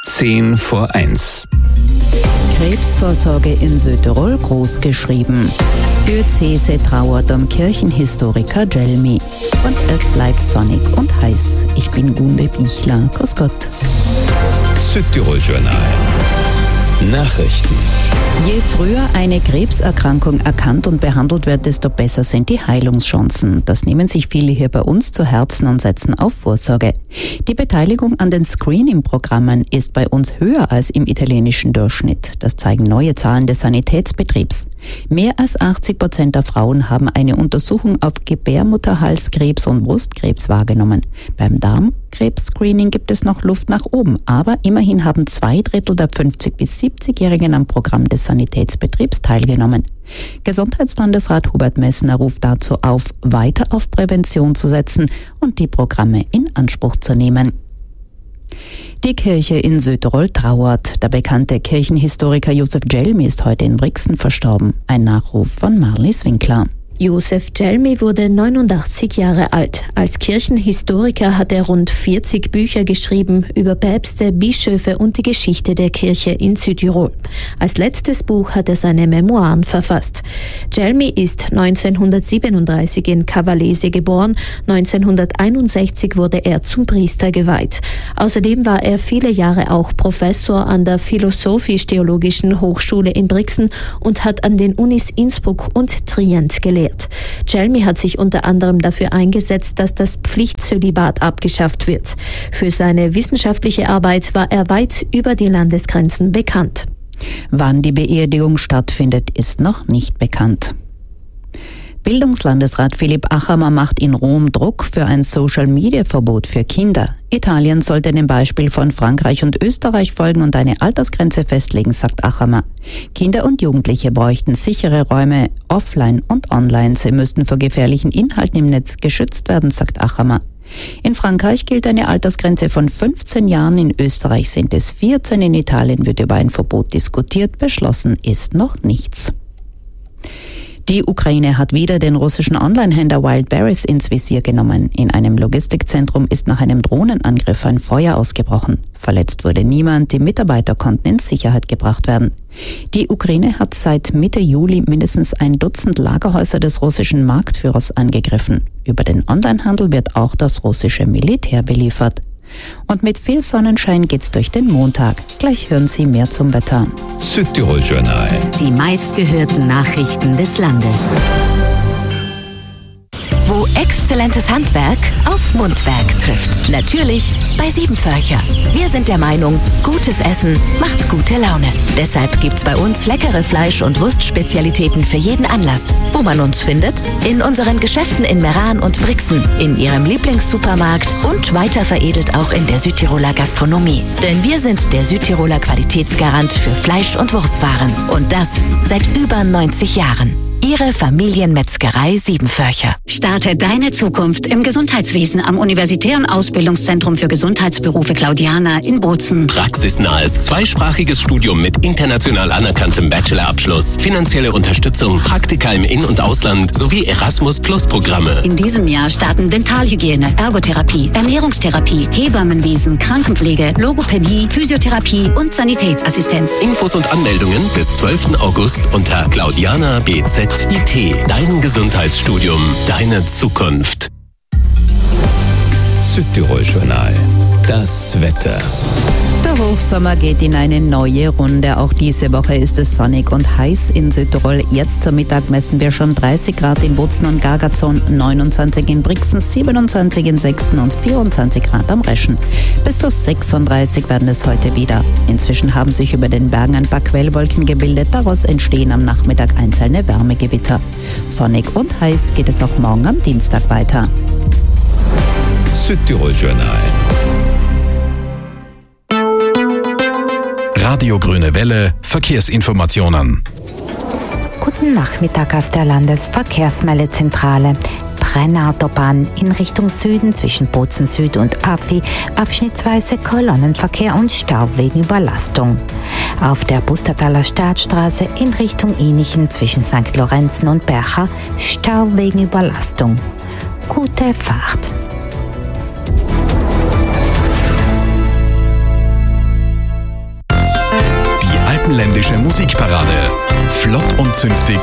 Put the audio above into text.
1:10. Krebsvorsorge in Südtirol groß geschrieben. Diözese trauert um Kirchenhistoriker Jelmi. Und es bleibt sonnig und heiß. Ich bin Gunde Bichler. Grüß Gott. Südtirol-Journal. Nachrichten. Je früher eine Krebserkrankung erkannt und behandelt wird, desto besser sind die Heilungschancen. Das nehmen sich viele hier bei uns zu Herzen und setzen auf Vorsorge. Die Beteiligung an den Screening-Programmen ist bei uns höher als im italienischen Durchschnitt. Das zeigen neue Zahlen des Sanitätsbetriebs. Mehr als 80% der Frauen haben eine Untersuchung auf Gebärmutterhalskrebs und Brustkrebs wahrgenommen. Beim Darmkrebs-Screening gibt es noch Luft nach oben, aber immerhin haben 2/3 der 50- bis 70-Jährigen am Programm des Sanitätsbetriebs teilgenommen. Gesundheitslandesrat Hubert Messner ruft dazu auf, weiter auf Prävention zu setzen und die Programme in Anspruch zu nehmen. Die Kirche in Südtirol trauert. Der bekannte Kirchenhistoriker Josef Jelmi ist heute in Brixen verstorben. Ein Nachruf von Marlies Winkler. Josef Jelmi wurde 89 Jahre alt. Als Kirchenhistoriker hat er rund 40 Bücher geschrieben über Päpste, Bischöfe und die Geschichte der Kirche in Südtirol. Als letztes Buch hat er seine Memoiren verfasst. Jelmi ist 1937 in Cavallese geboren. 1961 wurde er zum Priester geweiht. Außerdem war er viele Jahre auch Professor an der Philosophisch-Theologischen Hochschule in Brixen und hat an den Unis Innsbruck und Trient gelehrt. Jelmi hat sich unter anderem dafür eingesetzt, dass das Pflichtzölibat abgeschafft wird. Für seine wissenschaftliche Arbeit war er weit über die Landesgrenzen bekannt. Wann die Beerdigung stattfindet, ist noch nicht bekannt. Bildungslandesrat Philipp Achamer macht in Rom Druck für ein Social-Media-Verbot für Kinder. Italien sollte dem Beispiel von Frankreich und Österreich folgen und eine Altersgrenze festlegen, sagt Achamer. Kinder und Jugendliche bräuchten sichere Räume offline und online. Sie müssten vor gefährlichen Inhalten im Netz geschützt werden, sagt Achamer. In Frankreich gilt eine Altersgrenze von 15 Jahren, in Österreich sind es 14, in Italien wird über ein Verbot diskutiert, beschlossen ist noch nichts. Die Ukraine hat wieder den russischen Online-Händler Wildberries ins Visier genommen. In einem Logistikzentrum ist nach einem Drohnenangriff ein Feuer ausgebrochen. Verletzt wurde niemand, die Mitarbeiter konnten in Sicherheit gebracht werden. Die Ukraine hat seit Mitte Juli mindestens ein Dutzend Lagerhäuser des russischen Marktführers angegriffen. Über den Onlinehandel wird auch das russische Militär beliefert. Und mit viel Sonnenschein geht's durch den Montag. Gleich hören Sie mehr zum Wetter. Südtirol-Journal. Die meistgehörten Nachrichten des Landes. Wo exzellentes Handwerk auf Mundwerk trifft. Natürlich bei Siebenvölcher. Wir sind der Meinung, gutes Essen macht gute Laune. Deshalb gibt's bei uns leckere Fleisch- und Wurstspezialitäten für jeden Anlass. Wo man uns findet? In unseren Geschäften in Meran und Brixen, in Ihrem Lieblingssupermarkt und weiter veredelt auch in der Südtiroler Gastronomie. Denn wir sind der Südtiroler Qualitätsgarant für Fleisch- und Wurstwaren. Und das seit über 90 Jahren. Ihre Familienmetzgerei Siebenvölcher. Starte deine Zukunft im Gesundheitswesen am Universitären Ausbildungszentrum für Gesundheitsberufe Claudiana in Bozen. Praxisnahes zweisprachiges Studium mit international anerkanntem Bachelorabschluss, finanzielle Unterstützung, Praktika im In- und Ausland sowie Erasmus-Plus-Programme. In diesem Jahr starten Dentalhygiene, Ergotherapie, Ernährungstherapie, Hebammenwesen, Krankenpflege, Logopädie, Physiotherapie und Sanitätsassistenz. Infos und Anmeldungen bis 12. August unter Claudiana BZ IT. Dein Gesundheitsstudium, deine Zukunft. Südtirol-Journal. Das Wetter. Der Hochsommer geht in eine neue Runde. Auch diese Woche ist es sonnig und heiß in Südtirol. Jetzt zum Mittag messen wir schon 30 Grad in Bozen und Gargazon, 29 in Brixen, 27 in Sexten und 24 Grad am Reschen. Bis zu 36 werden es heute wieder. Inzwischen haben sich über den Bergen ein paar Quellwolken gebildet. Daraus entstehen am Nachmittag einzelne Wärmegewitter. Sonnig und heiß geht es auch morgen am Dienstag weiter. Südtirol-Journal. Radio Grüne Welle, Verkehrsinformationen. Guten Nachmittag aus der Landesverkehrsmeldezentrale. Brennautobahn in Richtung Süden zwischen Bozen Süd und Afi, abschnittsweise Kolonnenverkehr und Stau wegen Überlastung. Auf der Bustertaler Staatsstraße in Richtung Inichen zwischen St. Lorenzen und Bercha, Stau wegen Überlastung. Gute Fahrt. schwabenländische Musikparade. Flott und zünftig